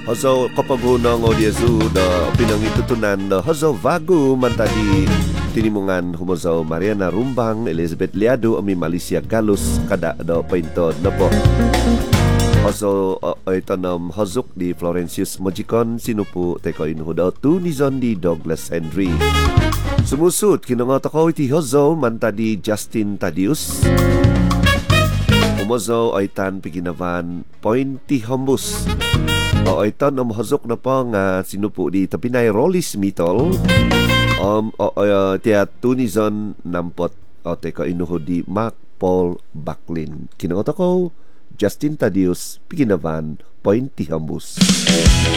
Hazo kapag unang odyesu da pinangitutunan na hazo vago man tadi tinimungan humazaw Mariana Rumbang, Elizabeth Liado, ami Malaysia Galus kada da paintod na po. Hazo ito nam hazok di Florencius Mojicon sinupo teko inuhudaw tunizon di Douglas Henry. Sumusut kinangata ko iti hazo man tadi Justin Tadius. Umazaw ay tan piginavan Pointy Hambus. O ito na mahazok na po nga sinupo di Tapinay Rollis Mitol tiya tunizon nampot o teka inuhod di Mac Paul Backlin. Kinangata ko Justin Tadius piginavan Pointy Hambus.